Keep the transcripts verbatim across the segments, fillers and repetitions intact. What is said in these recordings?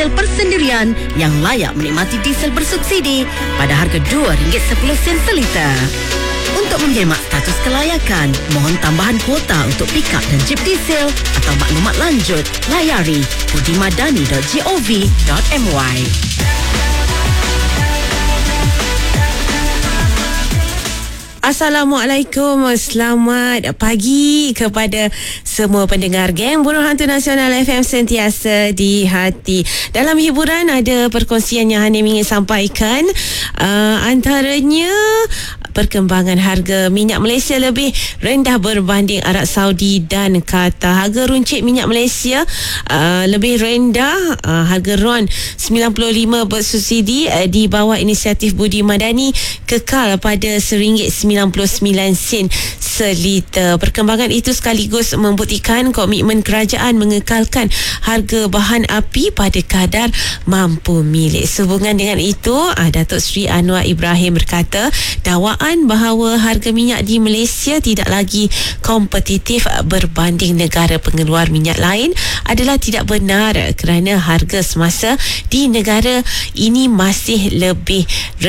diesel persendirian yang layak menikmati diesel bersubsidi pada harga dua ringgit sepuluh sen seliter. Untuk menghemat status kelayakan, mohon tambahan kuota untuk pick-up dan jeep diesel atau maklumat lanjut, layari budimadani dot gov dot my. Assalamualaikum, selamat pagi kepada semua pendengar Geng Buruh Hantu Nasional F M sentiasa di hati. Dalam hiburan ada perkongsian yang Hanim ingin sampaikan, uh, antaranya perkembangan harga minyak Malaysia lebih rendah berbanding Arab Saudi dan Qatar. Harga runcit minyak Malaysia uh, lebih rendah, uh, harga R O N sembilan puluh lima bersubsidi uh, di bawah inisiatif Budi Madani kekal pada satu ringgit sembilan puluh sembilan sen seliter. Perkembangan itu sekaligus membuktikan komitmen kerajaan mengekalkan harga bahan api pada kadar mampu milik. Sehubungan dengan itu, uh, Datuk Seri Anwar Ibrahim berkata, dakwaan bahawa harga minyak di Malaysia tidak lagi kompetitif berbanding negara pengeluar minyak lain adalah tidak benar kerana harga semasa di negara ini masih lebih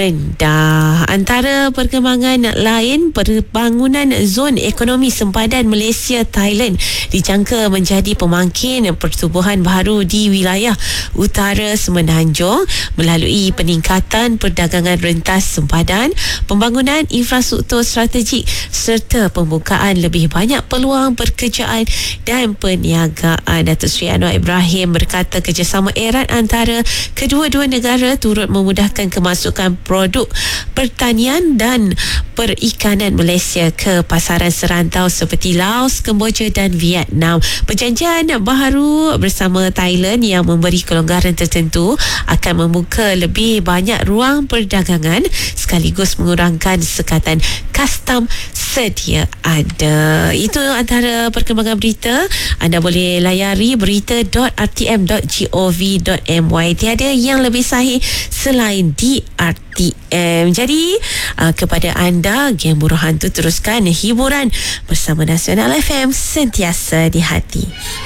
rendah. Antara perkembangan lain, pembangunan zon ekonomi sempadan Malaysia Thailand dijangka menjadi pemangkin pertubuhan baru di wilayah utara Semenanjung melalui peningkatan perdagangan rentas sempadan, pembangunan infrastruktur strategik serta pembukaan lebih banyak peluang pekerjaan dan perniagaan. Datuk Seri Anwar Ibrahim berkata kerjasama erat antara kedua-dua negara turut memudahkan kemasukan produk pertanian dan perikanan Malaysia ke pasaran serantau seperti Laos, Kemboja dan Vietnam. Perjanjian baharu bersama Thailand yang memberi kelonggaran tertentu akan membuka lebih banyak ruang perdagangan sekaligus mengurangkan sekatan custom sedia ada. Itu antara perkembangan berita. Anda boleh layari berita dot r t m dot gov dot my. Tiada yang lebih sahih selain di R T M. Jadi uh, kepada anda Geng Buruh Hantu, teruskan hiburan bersama Nasional F M sentiasa di hati.